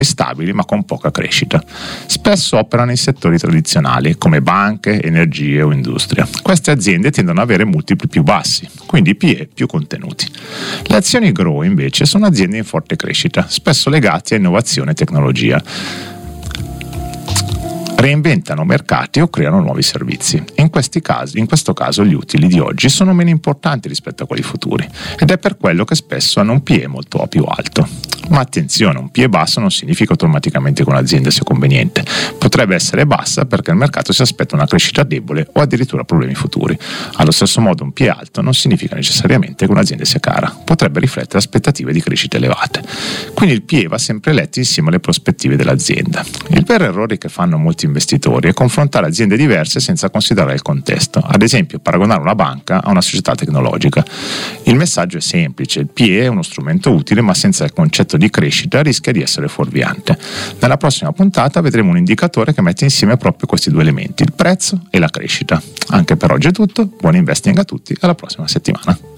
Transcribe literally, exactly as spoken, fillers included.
stabili ma con poca crescita. Spesso operano in settori tradizionali come banche, energie o industria. Queste aziende tendono ad avere multipli più bassi, quindi P E più contenuti. Le azioni grow invece sono aziende in forte crescita, spesso legate a innovazione e tecnologia. Reinventano mercati o creano nuovi servizi. In questi casi, in questo caso gli utili di oggi sono meno importanti rispetto a quelli futuri ed è per quello che spesso hanno un P E molto più alto. Ma attenzione, un P E basso non significa automaticamente che un'azienda sia conveniente. Potrebbe essere bassa perché il mercato si aspetta una crescita debole o addirittura problemi futuri. Allo stesso modo un P E alto non significa necessariamente che un'azienda sia cara. Potrebbe riflettere aspettative di crescita elevate. Quindi il P E va sempre letto insieme alle prospettive dell'azienda. Il vero errore che fanno molti investitori è confrontare aziende diverse senza considerare il contesto. Ad esempio, paragonare una banca a una società tecnologica. Il messaggio è semplice: il P E è uno strumento utile, ma senza il concetto di crescita rischia di essere fuorviante. Nella prossima puntata vedremo un indicatore che mette insieme proprio questi due elementi, il prezzo e la crescita. Anche per oggi è tutto, buon investing a tutti, alla prossima settimana.